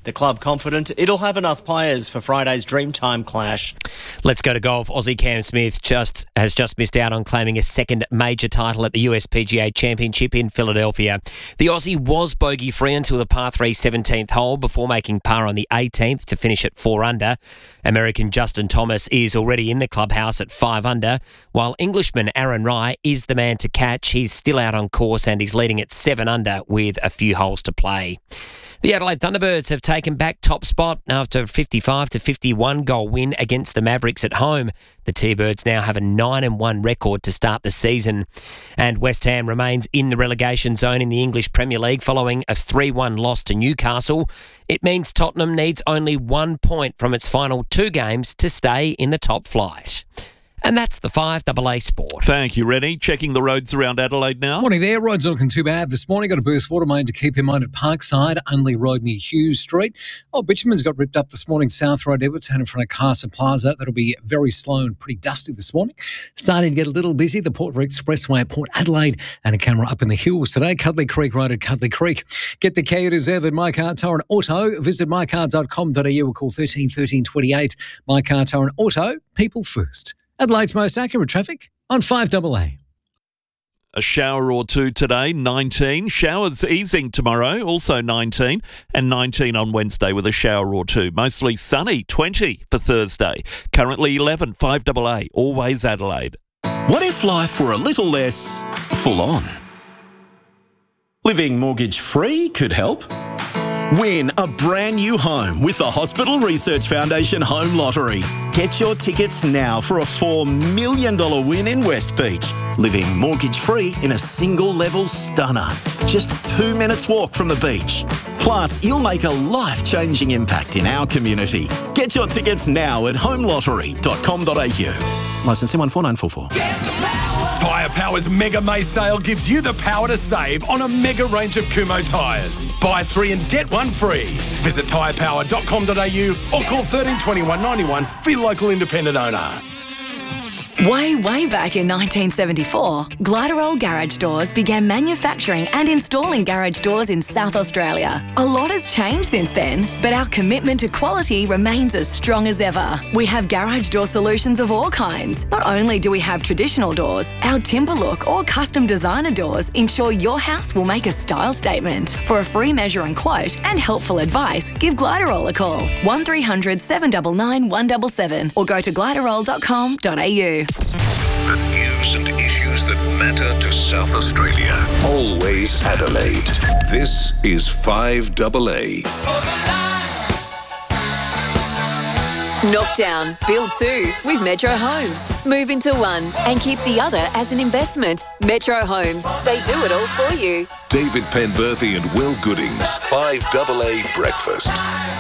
The club confident it'll have enough players for Friday's Dreamtime clash. Let's go to golf. Aussie Cam Smith has just missed out on claiming a second major title at the USPGA Championship in Philadelphia. The Aussie was bogey-free until the par 3 17th hole before making par on the 18th to finish at 4 under. American Justin Thomas is already in the clubhouse at 5 under, while Englishman Aaron Rai is the man to catch. He's still out on course and he's leading at 7 under with a few holes to play. The Adelaide Thunderbirds have taken back top spot after a 55-51 goal win against the Mavericks at home. The T-Birds now have a 9-1 record to start the season. And West Ham remains in the relegation zone in the English Premier League following a 3-1 loss to Newcastle. It means Tottenham needs only 1 point from its final 2 games to stay in the top flight. And that's the 5AA Sport. Thank you, Rennie. Checking the roads around Adelaide now. Morning there. Roads not looking too bad this morning. Got a burst water main to keep in mind at Parkside, Unley Road near Hughes Street. Bitumen's got ripped up this morning, South Road, Edwardstown in front of Casa Plaza. That'll be very slow and pretty dusty this morning. Starting to get a little busy, the Porter Expressway at Port Adelaide, and a camera up in the hills today. Cuddly Creek Road at Cuddly Creek. Get the Kia reserve at My Car Tower and Auto. Visit mycar.com.au or call 13 13 28. My Car Tower and Auto, people first. Adelaide's most accurate traffic on 5AA. A shower or two today, 19. Showers easing tomorrow, also 19. And 19 on Wednesday with a shower or two. Mostly sunny, 20 for Thursday. Currently 11, 5AA, always Adelaide. What if life were a little less full on? Living mortgage-free could help. Win a brand new home with the Hospital Research Foundation Home Lottery. Get your tickets now for a $4 million win in West Beach. Living mortgage-free in a single-level stunner. Just 2 minutes walk from the beach. Plus, you'll make a life-changing impact in our community. Get your tickets now at homelottery.com.au. Licence M14944. Tyre Power's Mega May sale gives you the power to save on a mega range of Kumho tyres. Buy 3 and get 1 free. Visit tyrepower.com.au or call 13 21 91 for your local independent owner. Way back in 1974, Gliderol Garage Doors began manufacturing and installing garage doors in South Australia. A lot has changed since then, but our commitment to quality remains as strong as ever. We have garage door solutions of all kinds. Not only do we have traditional doors, our timber look or custom designer doors ensure your house will make a style statement. For a free measure and quote and helpful advice, give Gliderol a call, 1300 799 177 or go to gliderol.com.au. The news and issues that matter to South Australia. Always Adelaide. This is 5AA. Knock down, build 2 with Metro Homes. Move into 1 and keep the other as an investment. Metro Homes, they do it all for you. David Penberthy and Will Goodings. 5AA Breakfast.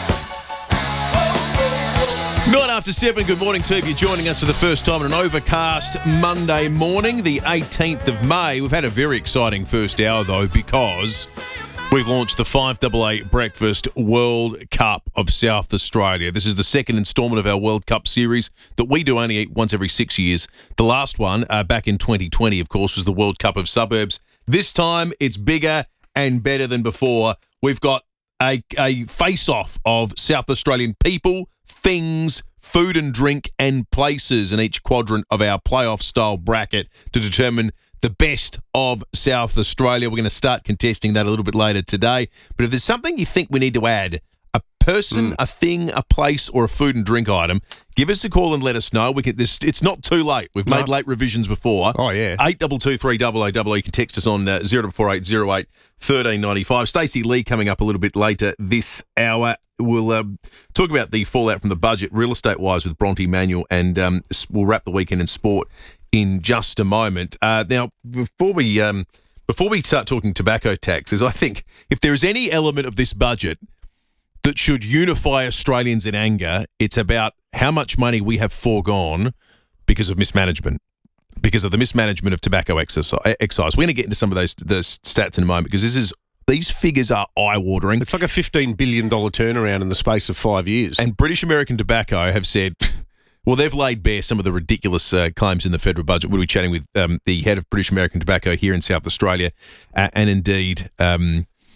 9:07, good morning to you if you're joining us for the first time on an overcast Monday morning, the 18th of May. We've had a very exciting first hour, though, because we've launched the 5AA Breakfast World Cup of South Australia. This is the second instalment of our World Cup series that we do only once every 6 years. The last one, back in 2020, of course, was the World Cup of Suburbs. This time, it's bigger and better than before. We've got a face-off of South Australian people, things, food and drink and places in each quadrant of our playoff-style bracket to determine the best of South Australia. We're going to start contesting that a little bit later today. But if there's something you think we need to add, a person, a thing, a place, or a food and drink item, give us a call and let us know. It's not too late. We've made late revisions before. Oh, yeah. 8223 You can text us on 044808 1395. Stacey Lee coming up a little bit later this hour. We'll talk about the fallout from the budget, real estate-wise, with Bronte Manuel, and we'll wrap the weekend in sport in just a moment. Now, before we start talking tobacco taxes, I think if there is any element of this budget that should unify Australians in anger, it's about how much money we have foregone because of mismanagement, because of the mismanagement of tobacco excise. We're going to get into some of those stats in a moment because these figures are eye-watering. It's like a $15 billion turnaround in the space of 5 years. And British American Tobacco have said, well, they've laid bare some of the ridiculous claims in the federal budget. We'll be chatting with the head of British American Tobacco here in South Australia and indeed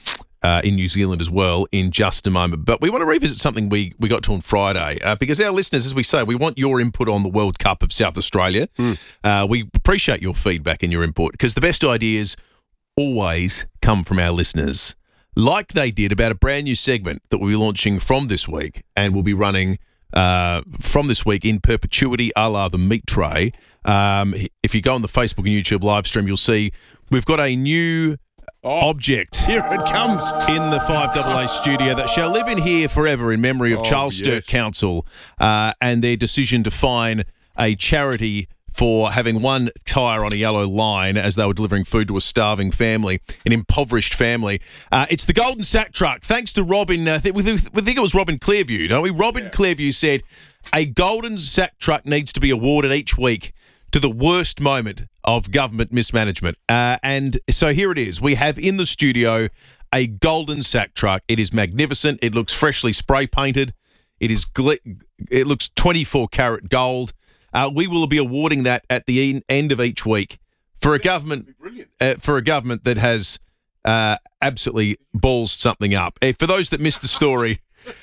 in New Zealand as well in just a moment. But we want to revisit something we got to on Friday because our listeners, as we say, we want your input on the World Cup of South Australia. We appreciate your feedback and your input because the best ideas always come from our listeners, like they did about a brand new segment that we'll be launching from this week and we'll be running from this week in perpetuity, a la the meat tray. If you go on the Facebook and YouTube live stream, you'll see we've got a new object. Here it comes. In the 5AA studio that shall live in here forever in memory of Charles Sturt Council and their decision to fine a charity for having one tyre on a yellow line as they were delivering food to a starving family, an impoverished family. It's the Golden Sack Truck. Thanks to Robin, we think it was Robin Clearview, don't we? Robin Clearview said a Golden Sack Truck needs to be awarded each week to the worst moment of government mismanagement. And so here it is. We have in the studio a Golden Sack Truck. It is magnificent. It looks freshly spray painted. It looks 24 karat gold. We will be awarding that at the end of each week for a government that has absolutely ballsed something up. For those that missed the story,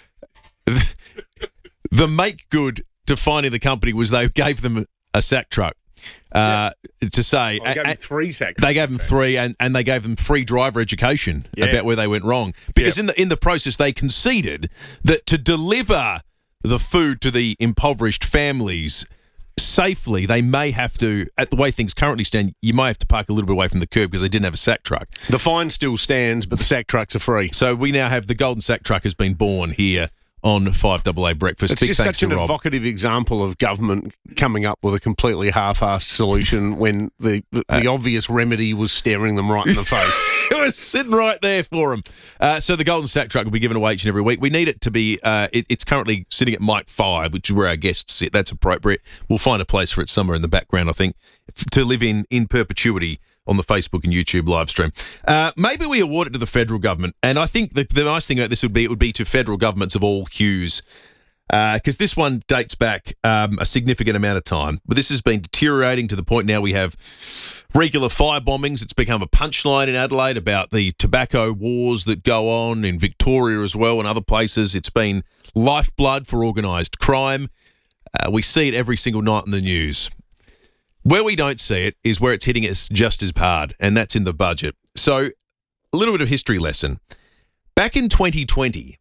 the make good to finding the company was they gave them a sack truck to say. They gave them 3 sack trucks. They gave them 3 and they gave them free driver education about where they went wrong. Because in the process they conceded that to deliver the food to the impoverished families safely, they may have to, at the way things currently stand, you may have to park a little bit away from the curb because they didn't have a sack truck. The fine still stands, but the sack trucks are free. So we now have the Golden Sack Truck has been born here on 5AA Breakfast. It's just such an evocative example of government coming up with a completely half-assed solution when the obvious remedy was staring them right in the face. It was sitting right there for them. So the Golden Sack Truck will be given away each and every week. We need it to be, it's currently sitting at Mic 5, which is where our guests sit. That's appropriate. We'll find a place for it somewhere in the background, I think, to live in perpetuity on the Facebook and YouTube live stream. Maybe we award it to the federal government. And I think the nice thing about this would be to federal governments of all hues. Because this one dates back a significant amount of time. But this has been deteriorating to the point now we have regular fire bombings. It's become a punchline in Adelaide about the tobacco wars that go on in Victoria as well and other places. It's been lifeblood for organised crime. We see it every single night in the news. Where we don't see it is where it's hitting us just as hard, and that's in the budget. So a little bit of history lesson. Back in 2020,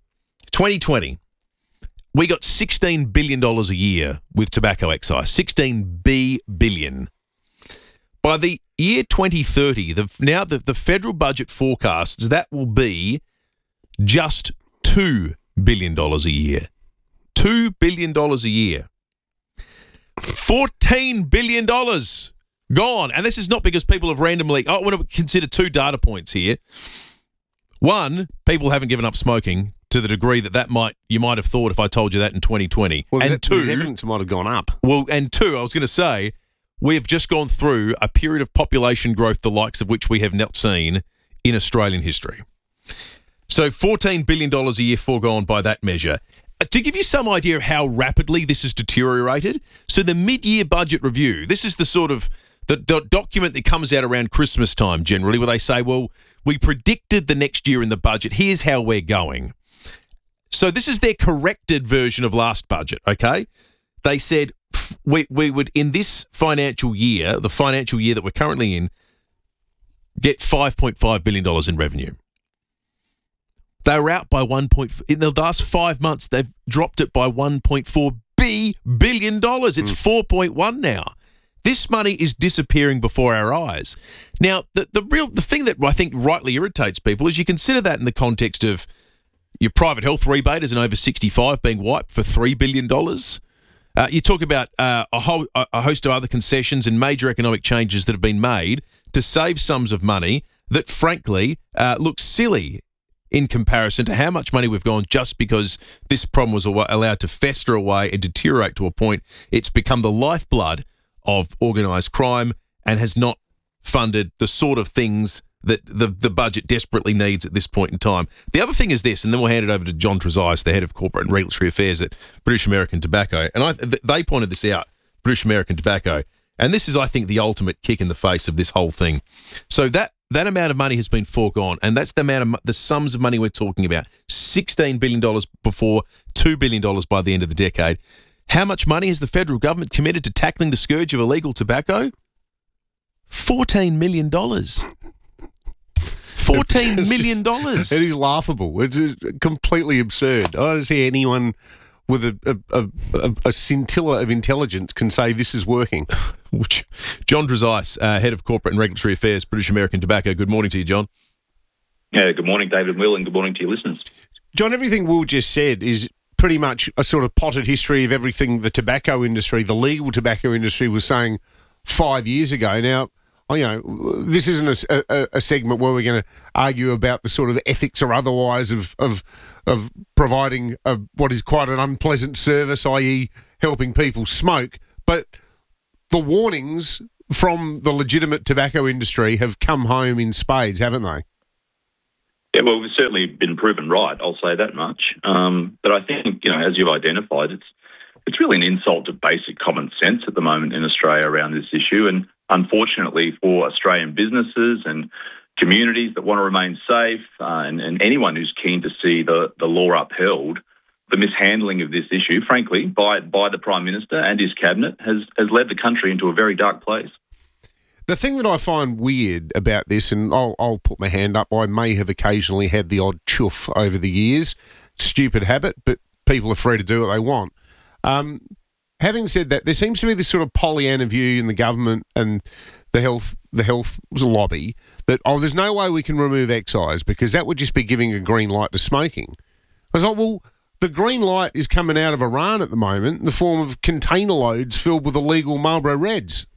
we got $16 billion a year with tobacco excise, $16 billion. By the year 2030, the federal budget forecasts that will be just $2 billion a year. $2 billion a year. $14 billion gone. And this is not because people have randomly... I want to consider 2 data points here. One, people haven't given up smoking to the degree that you might have thought if I told you that in 2020. Well, and 2, evidence might have gone up. Well, and 2, I was going to say, we have just gone through a period of population growth the likes of which we have not seen in Australian history. So $14 billion a year foregone by that measure. To give you some idea of how rapidly this has deteriorated, so the mid-year budget review, this is the sort of the document that comes out around Christmas time generally, where they say, well, we predicted the next year in the budget, here's how we're going. So this is their corrected version of last budget, okay? They said we would, in this financial year, the financial year that we're currently in, get $5.5 billion in revenue. They were out by in the last 5 months, they've dropped it by $1.4 billion. It's 4.1 now. This money is disappearing before our eyes. Now, the thing that I think rightly irritates people is you consider that in the context of your private health rebate as an over 65 being wiped for $3 billion. You talk about a host of other concessions and major economic changes that have been made to save sums of money that, frankly, look silly in comparison to how much money we've gone just because this problem was allowed to fester away and deteriorate to a point it's become the lifeblood of organised crime and has not funded the sort of things that the budget desperately needs at this point in time. The other thing is this, and then we'll hand it over to John Trezise, the head of corporate and regulatory affairs at British American Tobacco. And they pointed this out, British American Tobacco. And this is, I think, the ultimate kick in the face of this whole thing. So that that amount of money has been foregone, and that's the amount of the sums of money we're talking about. $16 billion before, $2 billion by the end of the decade. How much money has the federal government committed to tackling the scourge of illegal tobacco? $14 million. $14 million. It is laughable. It's completely absurd. I don't see anyone with a scintilla of intelligence can say this is working. John Dresice, Head of Corporate and Regulatory Affairs, British American Tobacco. Good morning to you, John. Yeah, good morning, David and Will, and good morning to your listeners. John, everything Will just said is pretty much a sort of potted history of everything the tobacco industry, the legal tobacco industry, was saying 5 years ago. Now, this isn't a segment where we're going to argue about the sort of ethics or otherwise of providing what is quite an unpleasant service, i.e. helping people smoke. But the warnings from the legitimate tobacco industry have come home in spades, haven't they? Yeah, well, we've certainly been proven right, I'll say that much. But I think, as you've identified, it's really an insult to basic common sense at the moment in Australia around this issue. And unfortunately for Australian businesses and communities that want to remain safe and anyone who's keen to see the law upheld, the mishandling of this issue, frankly, by the Prime Minister and his cabinet has led the country into a very dark place. The thing that I find weird about this, and I'll put my hand up, I may have occasionally had the odd chuff over the years. Stupid habit, but people are free to do what they want. Having said that, there seems to be this sort of Pollyanna view in the government and the health lobby that, there's no way we can remove excise because that would just be giving a green light to smoking. I was like, well, the green light is coming out of Iran at the moment in the form of container loads filled with illegal Marlboro Reds.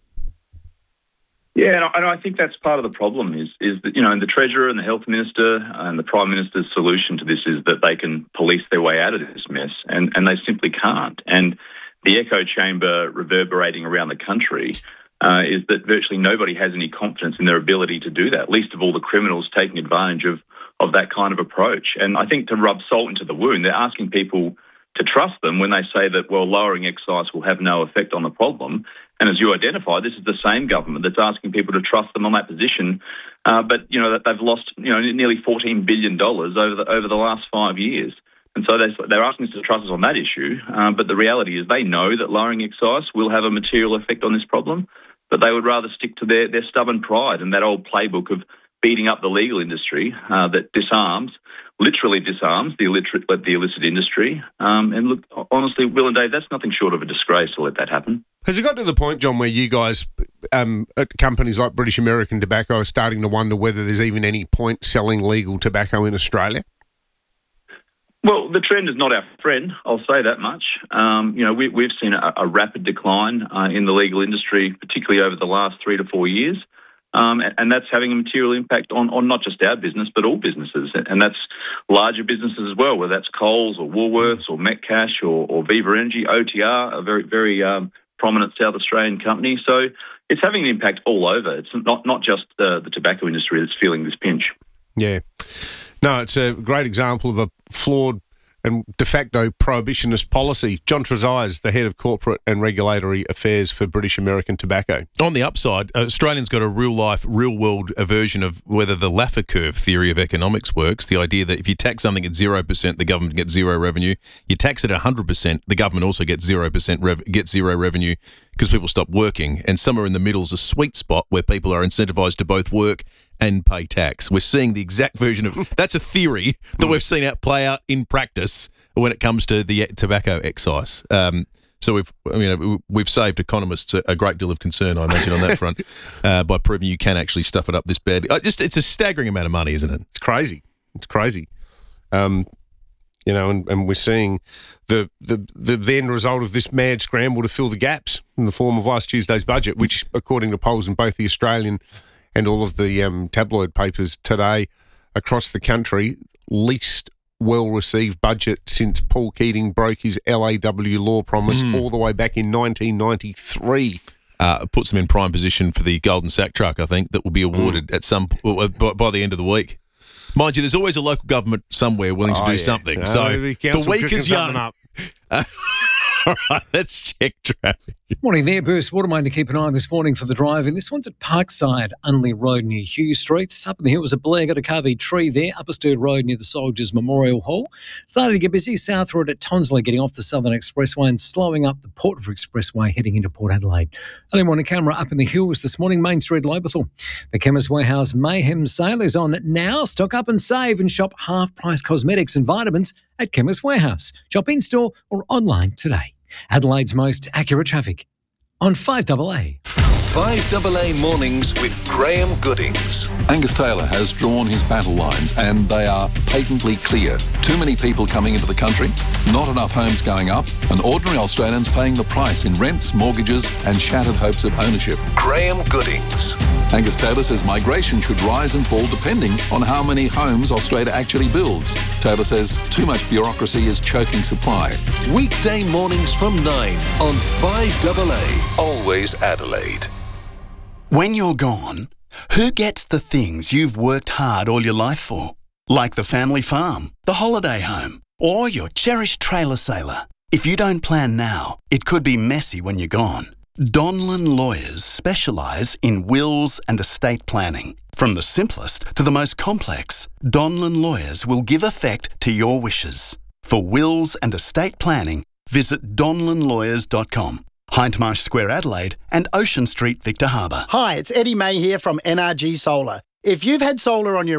Yeah, and I think that's part of the problem is that, the Treasurer and the Health Minister and the Prime Minister's solution to this is that they can police their way out of this mess, and they simply can't. And the echo chamber reverberating around the country is that virtually nobody has any confidence in their ability to do that, least of all the criminals taking advantage of that kind of approach. And I think to rub salt into the wound, they're asking people to trust them when they say that, well, lowering excise will have no effect on the problem. And as you identified, this is the same government that's asking people to trust them on that position. But, that they've lost, nearly $14 billion over the last 5 years. And so they're asking us to trust us on that issue. But the reality is they know that lowering excise will have a material effect on this problem, but they would rather stick to their stubborn pride and that old playbook of beating up the legal industry that literally disarms the illicit industry. And look, honestly, Will and Dave, that's nothing short of a disgrace to let that happen. Has it got to the point, John, where you guys at companies like British American Tobacco are starting to wonder whether there's even any point selling legal tobacco in Australia? Well, the trend is not our friend, I'll say that much. We've seen a rapid decline in the legal industry, particularly over the last 3 to 4 years. And that's having a material impact on not just our business, but all businesses. And that's larger businesses as well, whether that's Coles or Woolworths or Metcash or Viva Energy, OTR, a very, very prominent South Australian company. So it's having an impact all over. It's not just the tobacco industry that's feeling this pinch. Yeah. No, it's a great example of a flawed and de facto prohibitionist policy. John Trezise, the Head of Corporate and Regulatory Affairs for British American Tobacco. On the upside, Australians got a real-world version of whether the Laffer curve theory of economics works, the idea that if you tax something at 0%, the government gets zero revenue. You tax it at 100%, the government also gets 0% gets zero revenue because people stop working. And somewhere in the middle is a sweet spot where people are incentivised to both work and pay tax. We're seeing the exact version of that's a theory that we've seen play out in practice when it comes to the tobacco excise. So we've saved economists a great deal of concern, I imagine, on that front by proving you can actually stuff it up this badly. It's a staggering amount of money, isn't it? It's crazy. It's crazy. And we're seeing the end result of this mad scramble to fill the gaps in the form of last Tuesday's budget, which, according to polls in both the Australian and all of the tabloid papers today across the country, least well-received budget since Paul Keating broke his LAW law promise all the way back in 1993. Puts them in prime position for the Golden Sack truck, I think, that will be awarded at by the end of the week. Mind you, there's always a local government somewhere willing to do something. So the week is young. All right, let's check traffic. Morning there, Burst Watermain to keep an eye on this morning for the drive. And this one's at Parkside, Unley Road near Hugh Street. Up in the hills of Blair, got a carved tree there. Upper Sturt Road near the Soldiers Memorial Hall. Starting to get busy. South Road at Tonsley, getting off the Southern Expressway and slowing up the Portford Expressway heading into Port Adelaide. Early morning camera up in the hills this morning, Main Street, Lobethal. The Chemist Warehouse Mayhem sale is on now. Stock up and save and shop half-price cosmetics and vitamins at Chemist Warehouse. Shop in-store or online today. Adelaide's most accurate traffic on 5AA. 5AA Mornings with Graham Goodings. Angus Taylor has drawn his battle lines and they are patently clear. Too many people coming into the country, not enough homes going up, and ordinary Australians paying the price in rents, mortgages and shattered hopes of ownership. Graham Goodings. Angus Taylor says migration should rise and fall depending on how many homes Australia actually builds. Taylor says too much bureaucracy is choking supply. Weekday mornings from 9 on 5AA. Always Adelaide. When you're gone, who gets the things you've worked hard all your life for? Like the family farm, the holiday home, or your cherished trailer sailor. If you don't plan now, it could be messy when you're gone. Donlan Lawyers specialise in wills and estate planning. From the simplest to the most complex, Donlan Lawyers will give effect to your wishes. For wills and estate planning, visit donlanlawyers.com. Hindmarsh Square, Adelaide and Ocean Street, Victor Harbour. Hi, it's Eddie May here from NRG Solar. If you've had solar on your